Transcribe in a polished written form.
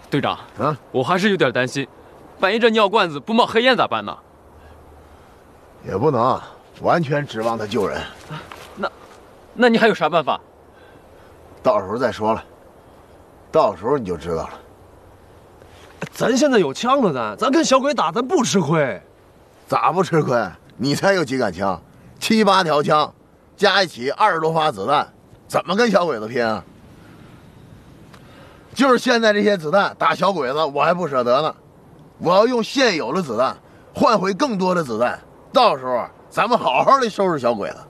队长， 我还是有点担心，万一这尿罐子不冒黑烟咋办呢？ 也不能完全指望他救人。 那你还有啥办法？ 到时候再说了，到时候你就知道了。 咱现在有枪了，咱跟小鬼打，咱不吃亏。 咋不吃亏？你才有几杆枪，7、8条枪，加一起20多发子弹，怎么跟小鬼子拼啊？就是现在这些子弹打小鬼子，我还不舍得呢。我要用现有的子弹换回更多的子弹，到时候咱们好好的收拾小鬼子。